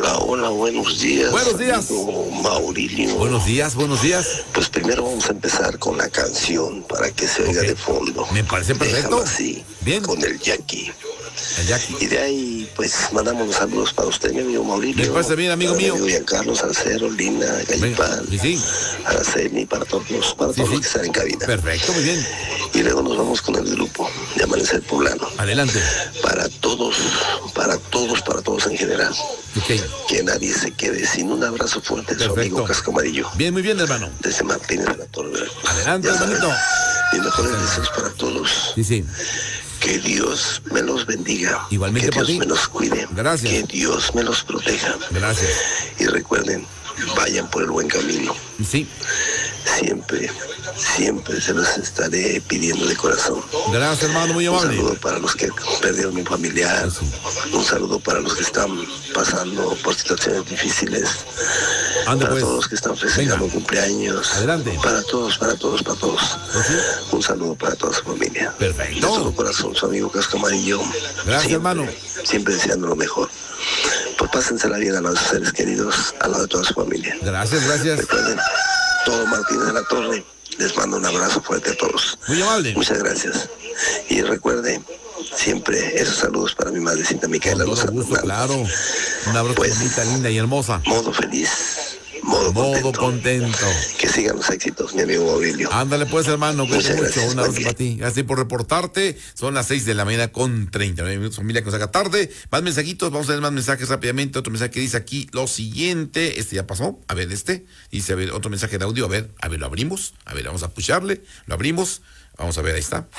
Hola, buenos días. Buenos días. Amigo Maurilio. Buenos días. Pues primero vamos a empezar con la canción para que se oiga de fondo. Me parece perfecto. Déjalo así. Bien. Con el Jackie. El Jackie. Y de ahí, pues, mandamos los saludos para usted, mi amigo Maurilio. Me parece bien, amigo mío. Mi amigo Giancarlo, Salcero, Lina, Gallipán, sí. Araceli, para todos los que están en cabina. Perfecto, muy bien. Y luego nos vamos con el grupo de Amanecer Poblano. Adelante. Para todos en general. Okay. Que nadie se quede sin un abrazo fuerte de su amigo Casco Amarillo. Bien, muy bien, hermano. Desde Martínez de la Torre. Adelante, hermanito. Y mejores deseos para todos. Sí. Que Dios me los bendiga. Igualmente que Dios me los cuide. Gracias. Que Dios me los proteja. Gracias. Y recuerden, vayan por el buen camino. Sí. Siempre se los estaré pidiendo de corazón. Gracias, hermano, muy amable. Un saludo para los que perdieron un familiar. Sí. Un saludo para los que están pasando por situaciones difíciles. Para todos los que están festejando cumpleaños. Adelante. Para todos. ¿Sí? Un saludo para toda su familia. Perfecto. De todo corazón, su amigo Casco Amarillo. Gracias, hermano. Siempre deseando lo mejor. Pues pásensela bien a los seres queridos, al lado de toda su familia. Gracias. Recuerden, todo Martínez de la Torre. Les mando un abrazo fuerte a todos. Muy amable. Muchas gracias. Y recuerde, siempre esos saludos para mi madrecita Micaela. Con todo gusto, claro. Un abrazo bonita, linda y hermosa. Modo feliz. Modo contento. Que sigan los éxitos, mi amigo Maurilio. Ándale pues, hermano, cuídate mucho. Gracias, un abrazo para ti. Gracias por reportarte. Son las 6 de la mañana con 39 minutos, familia, que nos haga tarde. Más mensajitos, vamos a leer más mensajes rápidamente. Otro mensaje que dice aquí lo siguiente. ya pasó. A ver, dice, a ver, otro mensaje de audio. A ver, lo abrimos. A ver, vamos a pusharle. Lo abrimos. Vamos a ver, ahí está.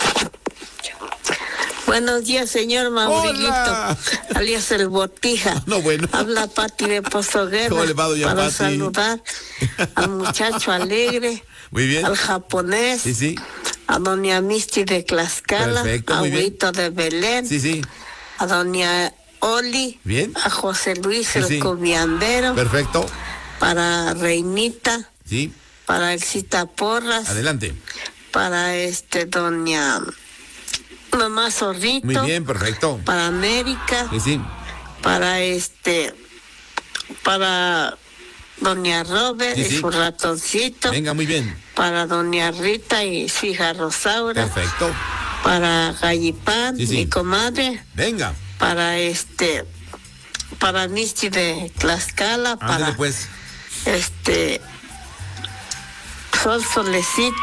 Buenos días, señor Maurillito, alias el Botija. No, bueno. Habla Pati de Pozo Guerra. ¿Cómo le va, doña para Pati? Saludar al muchacho alegre. Muy bien. Al japonés. Sí. A doña Misty de Tlaxcala. Perfecto, a muy bien. Huito de Belén. Sí. A doña Oli. Bien. A José Luis el Cubiandero. Perfecto. Para Reinita. Sí. Para Elcita Porras. Adelante. Para doña Mamá Zorrito. Muy bien, perfecto. Para América. Sí. Para doña Robert Sí. y su ratoncito. Venga, muy bien. Para doña Rita y su hija Rosaura. Perfecto. Para Gallipán, mi comadre. Venga. Para Misty de Tlaxcala. Ándale, pues. Sol Solecito.